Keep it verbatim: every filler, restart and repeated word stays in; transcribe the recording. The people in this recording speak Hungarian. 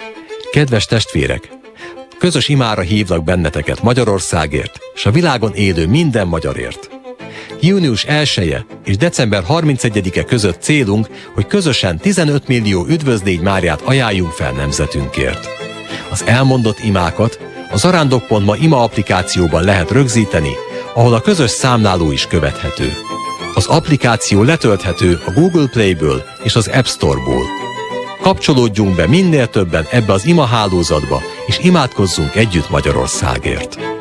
Kedves testvérek! Közös imára hívlak benneteket Magyarországért, és a világon élő minden magyarért. június elseje és december harmincegyedike között célunk, hogy közösen tizenöt millió üdvözlégy Máriát ajánljunk fel nemzetünkért. Az elmondott imákat a zarándok pont ma ima applikációban lehet rögzíteni, ahol a közös számláló is követhető. Az applikáció letölthető a Google Play-ből és az App Store-ból. Kapcsolódjunk be minél többen ebbe az ima hálózatba, és imádkozzunk együtt Magyarországért.